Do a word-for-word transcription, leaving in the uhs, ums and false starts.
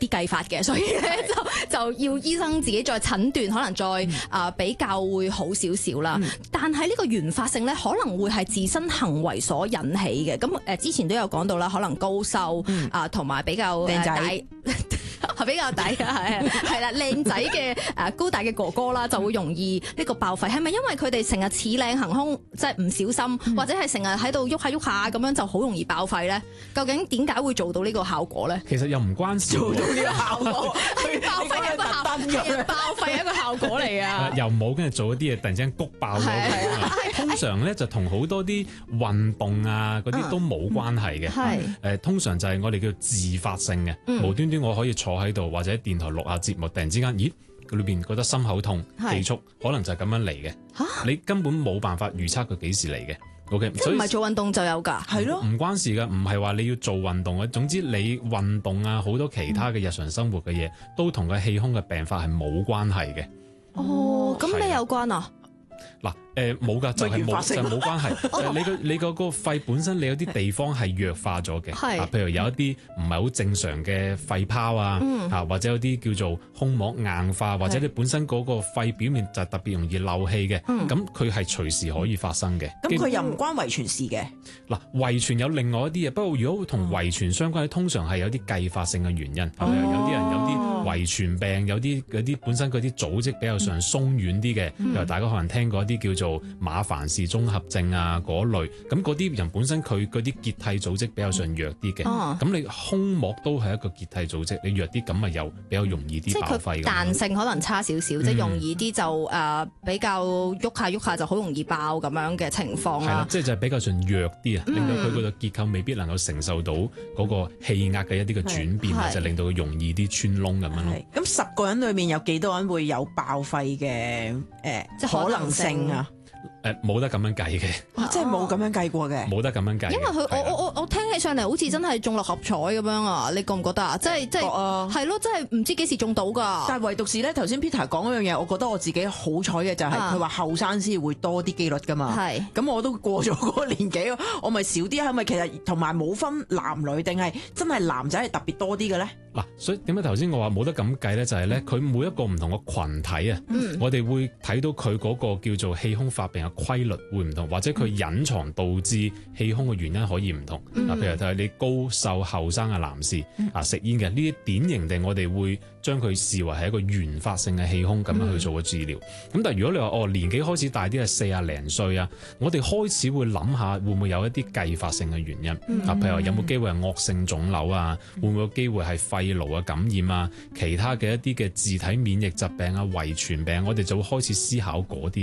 啲計法嘅，所以咧就就要醫生自己再診斷，可能再啊、呃、比較會好少少啦。嗯、但係呢個原發性咧，可能會係自身行為所引起嘅。咁誒、呃、之前都有講到啦，可能高瘦啊，同埋、嗯呃、比較靚仔。係比較抵嘅，係係啦，靚仔嘅誒高大嘅哥哥啦，就會容易呢個爆肺。係咪因為佢哋成日恃靚行兇，即係唔小心，嗯、或者係成日喺度喐下喐下咁樣就好容易爆肺咧？究竟點解會做到呢個效果咧？ 其實又唔關事， 做到呢個效果， 係爆肺一個效果，爆肺一個效果嚟啊！ 又冇跟住做一啲嘢，突然之間谷爆咗。通常咧就同好多啲運動啊嗰啲都冇關係嘅。係誒、嗯，通常就係我哋叫自發性嘅，嗯、無端端我可以坐喺度或者電台錄下節目，突然之間，咦，佢裏邊覺得心口痛、氣促，可能就係咁樣嚟嘅。嚇！你根本冇辦法預測佢幾時嚟嘅。O.K. 即係唔係做運動就有㗎？係咯， 唔關事㗎，唔係話你要做運動嘅。總之你運動啊，好多其他嘅日常生活嘅嘢，都同個氣胸嘅病發係冇關係嘅。 哦，咁咩有關啊？ 嗱，誒冇㗎，就係冇就冇關係。誒你個你個個肺本身你有啲地方係弱化咗嘅，啊，譬如有一啲唔係好正常嘅肺泡啊，啊或者有啲叫做胸膜硬化，或者你本身嗰個肺表面就特別容易漏氣嘅，咁佢係隨時可以發生嘅。 咁佢又唔關遺傳事嘅。 嗱，遺傳有另外一啲嘢，不過如果同遺傳相關，通常係有啲繼發性嘅原因，係咪？有啲人有啲遺傳病，有啲嗰啲本身嗰啲組織比較上鬆軟啲嘅，譬如大家可能聽過一啲叫做馬凡氏綜合症啊嗰類，咁嗰啲人本身佢嗰啲結締組織比較上弱啲嘅，咁、哦、你胸膜都係一個結締組織，你弱啲咁咪又比較容易啲爆肺。 即係佢彈性可能差少少，嗯、即係容易啲就誒、呃、比較喐下喐下就好容易爆咁樣嘅情況啦。係啦， 即係就係比較上弱啲啊，令到佢嗰個結構未必能夠承受到嗰個氣壓嘅一啲嘅轉變啊，就令到佢容易啲穿窿咁樣咯。 咁十個人裏面有幾多人會有爆肺嘅誒、呃、可能性啊？ 誒冇、呃、得咁樣計嘅， 哇！即係冇咁樣計過嘅， 冇得咁樣計。 因為佢我我我我聽起上嚟好似真係中六合彩咁樣啊！你覺唔覺得啊？即係即係係咯，即係唔知幾時中到㗎。 但係唯獨是咧，頭先 Peter 講嗰樣嘢，我覺得我自己好彩嘅就係佢話後生先會多啲機率㗎嘛。係是。咁我都過咗嗰個年紀，我咪少啲，係咪其實同埋冇分男女定係真係男仔係特別多啲嘅咧？ 嗱，所以點解頭先我話冇得咁計咧？就係咧，佢每一個唔同嘅群體啊，嗯、我哋會睇到佢嗰個叫做氣胸發病嘅規律會唔同，或者佢隱藏導致氣胸嘅原因可以唔同。嗱、嗯，譬如就係你高瘦後生嘅男士啊，食煙嘅呢啲典型地，我哋會將佢視為係一個原發性嘅氣胸咁樣去做個治療。咁、嗯、但係如果你話哦年紀開始大啲係四啊零歲啊，我哋開始會諗下會唔會有一啲繼發性嘅原因啊？嗯、譬如話有冇機會係惡性腫瘤啊？會唔會有機會係肺癆嘅感染啊？其他嘅一啲嘅自體免疫疾病啊、遺傳病，我哋就會開始思考嗰啲。